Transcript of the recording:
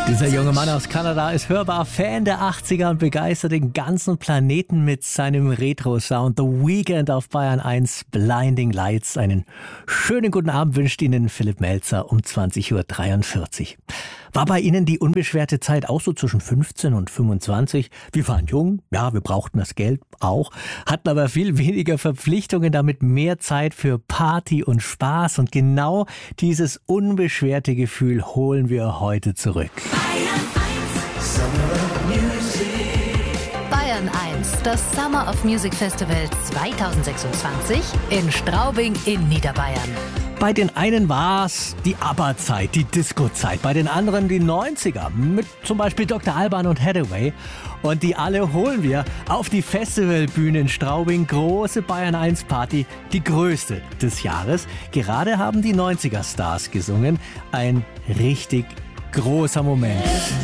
Dieser junge Mann aus Kanada ist hörbar Fan der 80er und begeistert den ganzen Planeten mit seinem Retro-Sound. The Weeknd auf Bayern 1, Blinding Lights. Einen schönen guten Abend wünscht Ihnen Philipp Melzer um 20.43 Uhr. War bei Ihnen die unbeschwerte Zeit auch so zwischen 15 und 25? Wir waren jung, ja, wir brauchten das Geld auch, hatten aber viel weniger Verpflichtungen, damit mehr Zeit für Party und Spaß. Und genau dieses unbeschwerte Gefühl holen wir heute zurück. Bayern 1, das Summer of Music Festival 2026 in Straubing in Niederbayern. Bei den einen war es die ABBA-Zeit, die Disco-Zeit, bei den anderen die 90er mit zum Beispiel Dr. Alban und Hathaway. Und die alle holen wir auf die Festivalbühne in Straubing. Große Bayern 1 Party, die größte des Jahres. Gerade haben die 90er-Stars gesungen. Ein richtig großer Moment.